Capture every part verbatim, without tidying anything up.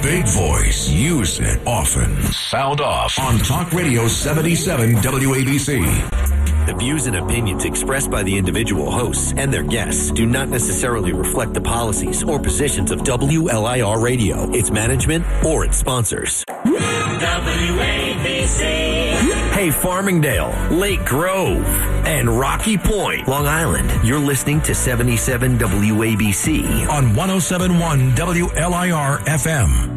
big voice. Use it often. Sound off on Talk Radio seventy-seven W A B C. The views and opinions expressed by the individual hosts and their guests do not necessarily reflect the policies or positions of W L I R Radio, its management, or its sponsors. W A B C. Hey, Farmingdale, Lake Grove, and Rocky Point, Long Island. You're listening to seventy-seven W A B C on one oh seven point one W L I R F M.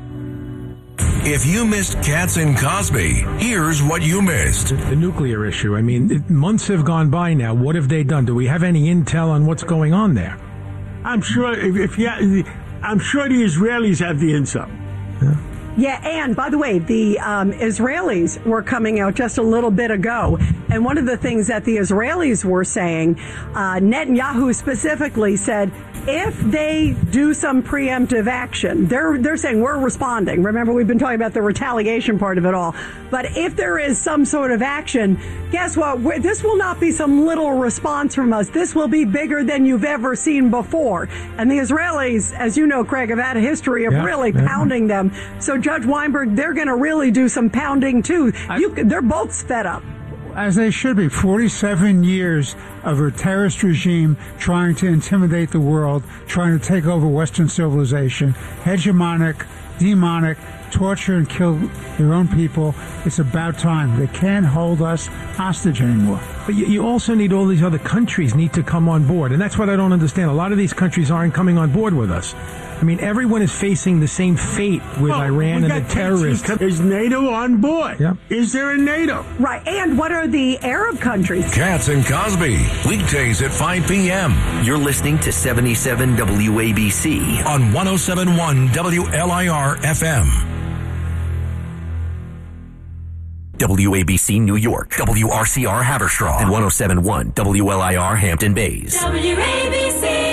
If you missed Katz and Cosby, here's what you missed. The nuclear issue. I mean, it, months have gone by now. What have they done? Do we have any intel on what's going on there? I'm sure if, if yeah, I'm sure the Israelis have the intel. Yeah. Yeah, and by the way, the um, Israelis were coming out just a little bit ago, and one of the things that the Israelis were saying, uh, Netanyahu specifically said, if they do some preemptive action, they're they're saying we're responding. Remember, we've been talking about the retaliation part of it all. But if there is some sort of action, guess what? We're, this will not be some little response from us. This will be bigger than you've ever seen before. And the Israelis, as you know, Craig, have had a history of yeah, really yeah. pounding them. So Judge Weinberg, they're going to really do some pounding too. I, you, they're both fed up. As they should be. forty-seven years of a terrorist regime trying to intimidate the world, trying to take over Western civilization, hegemonic, demonic, torture and kill their own people. It's about time. They can't hold us hostage anymore. But you, you also need all these other countries need to come on board. And that's what I don't understand. A lot of these countries aren't coming on board with us. I mean, everyone is facing the same fate with well, Iran and the terrorists. Is NATO on board? Yeah. Is there a NATO? Right. And what are the Arab countries? Katz and Cosby, weekdays at five p.m. You're listening to seventy-seven W A B C on one oh seven point one W L I R F M. W A B C New York, W R C R Haverstraw, and one oh seven point one W L I R Hampton Bays. W A B C.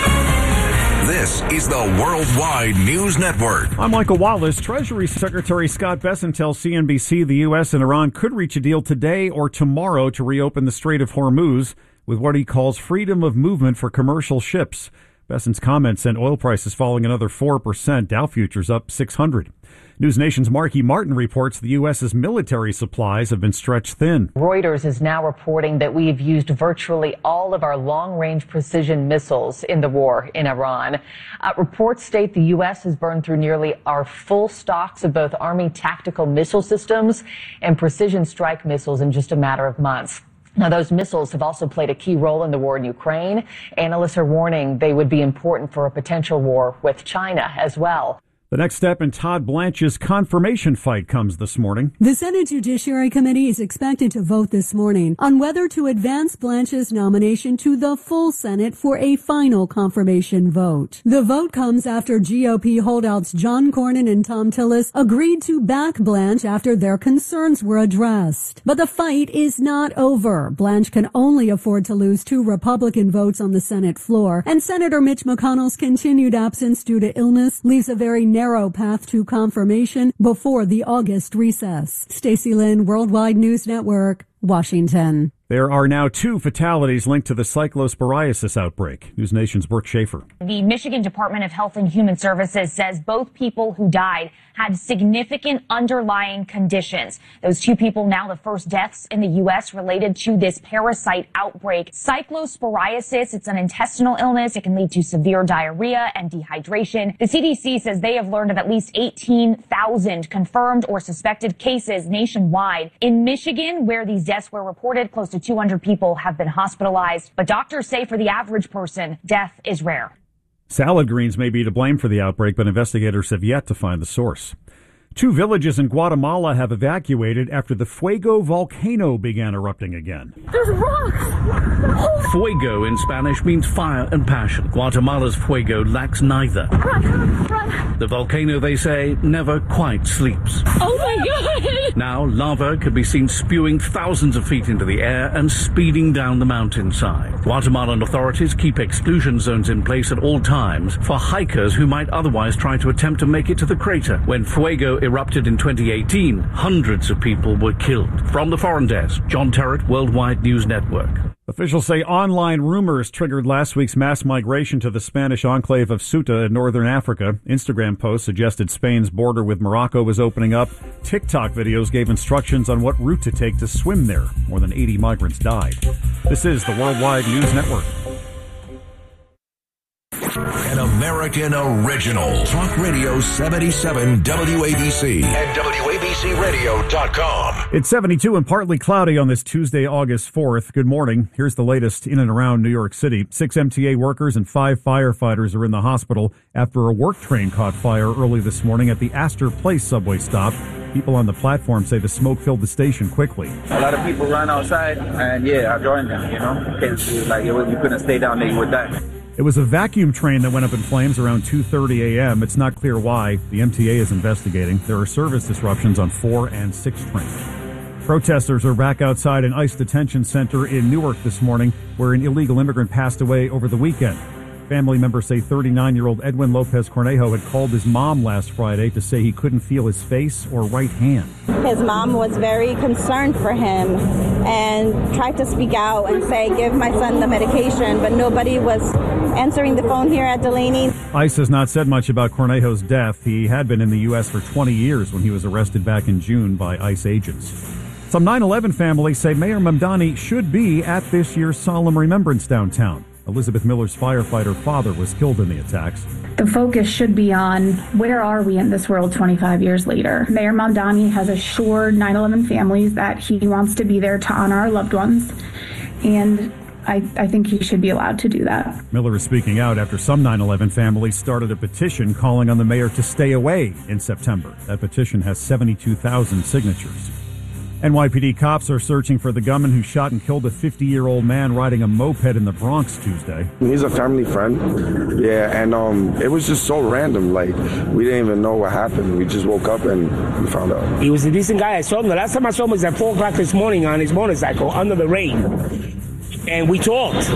This is the Worldwide News Network. I'm Michael Wallace. Treasury Secretary Scott Bessent tells C N B C the U S and Iran could reach a deal today or tomorrow to reopen the Strait of Hormuz with what he calls freedom of movement for commercial ships. Bessent's comments sent oil prices falling another four percent, Dow futures up six hundred. News Nation's Marky Martin reports the U S's military supplies have been stretched thin. Reuters is now reporting that we have used virtually all of our long-range precision missiles in the war in Iran. Uh, reports state the U S has burned through nearly our full stocks of both Army tactical missile systems and precision strike missiles in just a matter of months. Now, those missiles have also played a key role in the war in Ukraine. Analysts are warning they would be important for a potential war with China as well. The next step in Todd Blanche's confirmation fight comes this morning. The Senate Judiciary Committee is expected to vote this morning on whether to advance Blanche's nomination to the full Senate for a final confirmation vote. The vote comes after G O P holdouts John Cornyn and Thom Tillis agreed to back Blanche after their concerns were addressed. But the fight is not over. Blanche can only afford to lose two Republican votes on the Senate floor, and Senator Mitch McConnell's continued absence due to illness leaves a very narrow path to confirmation before the August recess. Stacey Lynn, Worldwide News Network, Washington. There are now two fatalities linked to the cyclosporiasis outbreak. News Nation's Brooke Schaefer. The Michigan Department of Health and Human Services says both people who died had significant underlying conditions. Those two people now the first deaths in the U S related to this parasite outbreak. Cyclosporiasis, it's an intestinal illness. It can lead to severe diarrhea and dehydration. The C D C says they have learned of at least eighteen thousand confirmed or suspected cases nationwide. In Michigan, where these deaths were reported, close to two hundred people have been hospitalized. But doctors say for the average person, death is rare. Salad greens may be to blame for the outbreak, but investigators have yet to find the source. Two villages in Guatemala have evacuated after the Fuego volcano began erupting again. There's rocks! Fuego in Spanish means fire and passion. Guatemala's Fuego lacks neither. Run, run. The volcano, they say, never quite sleeps. Oh my God! Now, lava could be seen spewing thousands of feet into the air and speeding down the mountainside. Guatemalan authorities keep exclusion zones in place at all times for hikers who might otherwise try to attempt to make it to the crater. When Fuego erupted in twenty eighteen, hundreds of people were killed. From the Foreign Desk, John Terrett, Worldwide News Network. Officials say online rumors triggered last week's mass migration to the Spanish enclave of Ceuta in northern Africa. Instagram posts suggested Spain's border with Morocco was opening up. TikTok videos gave instructions on what route to take to swim there. More than eighty migrants died. This is the Worldwide News Network. An American original. Talk Radio seventy-seven W A B C and W A B C radio dot com. It's seventy-two and partly cloudy on this Tuesday, August fourth. Good morning. Here's the latest in and around New York City. Six M T A workers and five firefighters are in the hospital after a work train caught fire early this morning at the Astor Place subway stop. People on the platform say the smoke filled the station quickly. A lot of people ran outside, and yeah, I joined them, you know. Can't, like, you couldn't stay down there, you would die. It was a vacuum train that went up in flames around two thirty a.m. It's not clear why. The M T A is investigating. There are service disruptions on four and six trains. Protesters are back outside an ICE detention center in Newark this morning, where an illegal immigrant passed away over the weekend. Family members say thirty-nine-year-old Edwin Lopez Cornejo had called his mom last Friday to say he couldn't feel his face or right hand. His mom was very concerned for him and tried to speak out and say, give my son the medication, but nobody was answering the phone here at Delaney. ICE has not said much about Cornejo's death. He had been in the U S for twenty years when he was arrested back in June by ICE agents. Some nine eleven families say Mayor Mamdani should be at this year's solemn remembrance downtown. Elizabeth Miller's firefighter father was killed in the attacks. The focus should be on where are we in this world twenty-five years later. Mayor Mamdani has assured nine eleven families that he wants to be there to honor our loved ones, and I, I think he should be allowed to do that. Miller is speaking out after some nine eleven families started a petition calling on the mayor to stay away in September. That petition has seventy-two thousand signatures. N Y P D cops are searching for the gunman who shot and killed a fifty-year-old man riding a moped in the Bronx Tuesday. He's a family friend, yeah, and um, it was just so random. Like, we didn't even know what happened. We just woke up and we found out. He was a decent guy. I saw him. The last time I saw him was at four o'clock this morning on his motorcycle under the rain. And we talked.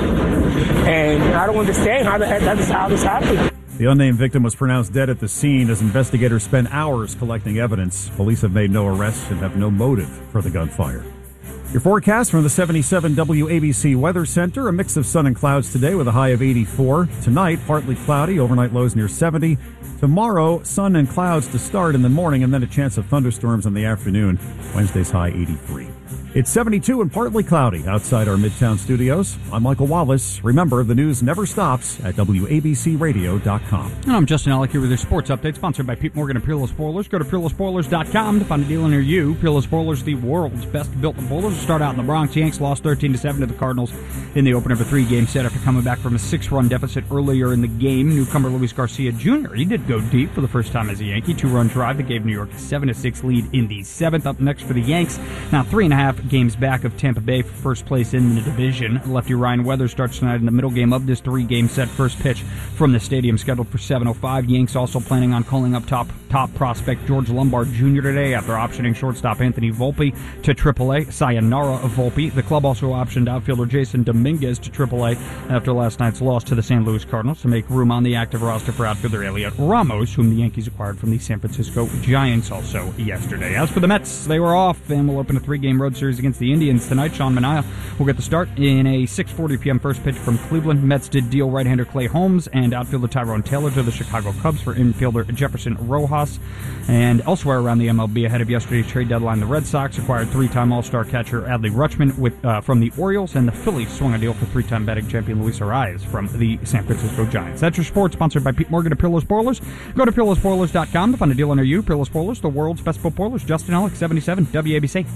And I don't understand how the heck that's how this happened. The unnamed victim was pronounced dead at the scene as investigators spent hours collecting evidence. Police have made no arrests and have no motive for the gunfire. Your forecast from the seventy-seven W A B C Weather Center. A mix of sun and clouds today with a high of eighty-four. Tonight, partly cloudy, overnight lows near seventy. Tomorrow, sun and clouds to start in the morning and then a chance of thunderstorms in the afternoon. Wednesday's high eighty-three. It's seventy-two and partly cloudy outside our Midtown studios. I'm Michael Wallace. Remember, the news never stops at W A B C radio dot com. And I'm Justin Alec here with your sports update, sponsored by Pete Morgan and Peerless Boilers. Go to Peerless Boilers dot com to find a dealer near you. Peerless Boilers, the world's best built boilers. Start out in the Bronx. Yanks lost thirteen to seven to the Cardinals in the opener of a three-game set after coming back from a six-run deficit earlier in the game. Newcomer Luis Garcia Junior He did go deep for the first time as a Yankee. Two-run drive that gave New York a seven to six lead in the seventh. Up next for the Yanks, now three and a half games back of Tampa Bay for first place in the division. Lefty Ryan Weathers starts tonight in the middle game of this three-game set. First pitch from the stadium scheduled for seven oh five. Yanks also planning on calling up top top prospect George Lombard Junior today after optioning shortstop Anthony Volpe to triple A. Sayonara Volpe. The club also optioned outfielder Jason Dominguez to triple A after last night's loss to the Saint Louis Cardinals to make room on the active roster for outfielder Elliot Ramos, whom the Yankees acquired from the San Francisco Giants also yesterday. As for the Mets, they were off and will open a three-game road series against the Indians tonight. Sean Manaea will get the start in a six forty p.m. first pitch from Cleveland. Mets did deal right-hander Clay Holmes and outfielder Tyrone Taylor to the Chicago Cubs for infielder Jefferson Rojas. And elsewhere around the M L B, ahead of yesterday's trade deadline, the Red Sox acquired three-time All-Star catcher Adley Rutschman with, uh, from the Orioles, and the Phillies swung a deal for three-time batting champion Luis Arias from the San Francisco Giants. That's your sports, sponsored by Pete Morgan of Peerless Boilers. Go to Peerless Boilers dot com to find a deal near you. Peerless Boilers, the world's best boat boilers. Justin Alec, seventy-seven W A B C.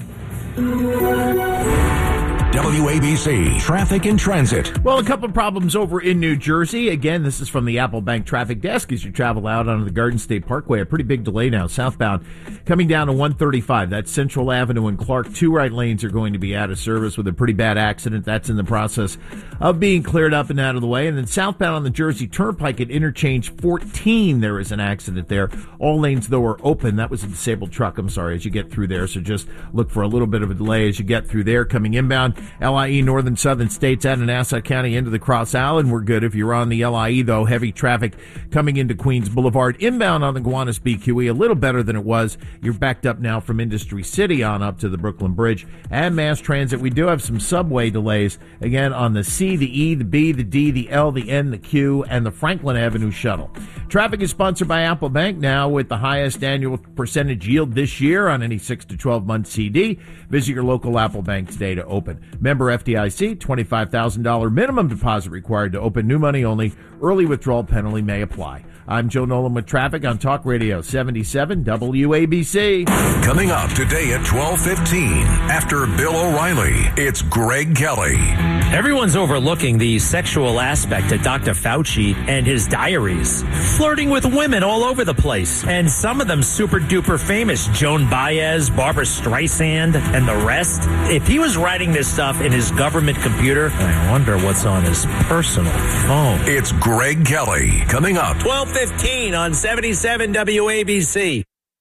W A B C Traffic and Transit. Well, a couple of problems over in New Jersey. Again, this is from the Apple Bank Traffic Desk as you travel out onto the Garden State Parkway. A pretty big delay now, southbound, coming down to one thirty-five. That's Central Avenue and Clark. Two right lanes are going to be out of service with a pretty bad accident. That's in the process of being cleared up and out of the way. And then southbound on the Jersey Turnpike at Interchange fourteen, there is an accident there. All lanes, though, are open. That was a disabled truck, I'm sorry, as you get through there. So just look for a little bit of a delay as you get through there. Coming inbound, L I E northern southern states out of Nassau County into the Cross Island. We're good if you're on the L I E, though. Heavy traffic coming into Queens Boulevard. Inbound on the Gowanus B Q E, a little better than it was. You're backed up now from Industry City on up to the Brooklyn Bridge. And mass transit, we do have some subway delays, again, on the C, the E, the B, the D, the L, the N, the Q, and the Franklin Avenue shuttle. Traffic is sponsored by Apple Bank, now with the highest annual percentage yield this year on any six to twelve month C D. Visit your local Apple Bank today to open. Member F D I C, twenty-five thousand dollars minimum deposit required to open. New money only. Early withdrawal penalty may apply. I'm Joe Nolan with traffic on Talk Radio seventy-seven W A B C. Coming up today at twelve fifteen, after Bill O'Reilly, it's Greg Kelly. Everyone's overlooking the sexual aspect of Doctor Fauci and his diaries. Flirting with women all over the place. And some of them super duper famous. Joan Baez, Barbara Streisand, and the rest. If he was writing this stuff in his government computer, I wonder what's on his personal phone. It's Greg Kelly. Coming up. twelve fifteen on seventy-seven W A B C.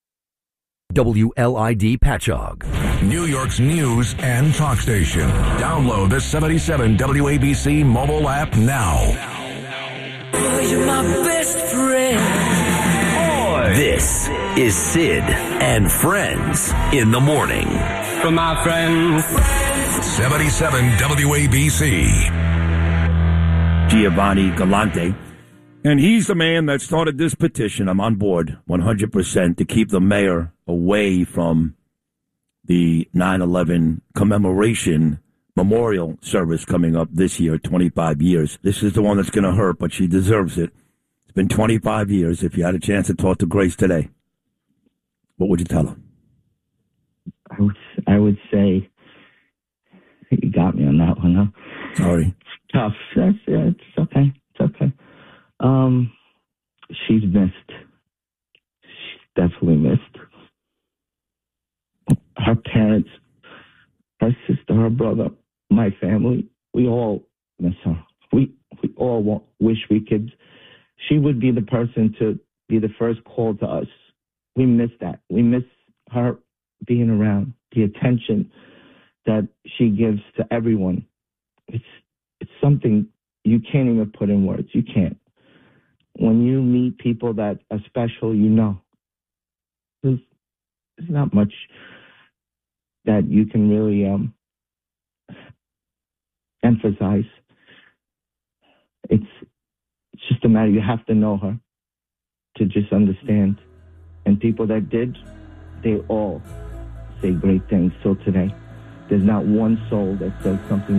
W L I D Patchogue, New York's news and talk station. Download the seventy-seven W A B C mobile app now. Oh, you're my best friend. This is Sid and Friends in the morning. For my friends. seventy-seven W A B C. Giovanni Galante. And he's the man that started this petition. I'm on board one hundred percent to keep the mayor away from the nine eleven commemoration memorial service coming up this year, twenty-five years. This is the one that's going to hurt, but she deserves it. It's been twenty-five years. If you had a chance to talk to Grace today, what would you tell her? I would, I would say, you got me on that one, huh? Sorry. It's tough. That's, yeah, it's okay. It's okay. Um, she's missed. She's definitely missed. Her parents, her sister, her brother, my family, we all miss her. We we all want, wish we could. She would be the person to be the first call to us. We miss that. We miss her being around, the attention that she gives to everyone. It's it's something you can't even put in words. You can't. When you meet people that are special, you know. There's, there's not much that you can really um, emphasize. It's, it's just a matter, you have to know her to just understand. And people that did, they all say great things till today. There's not one soul that says something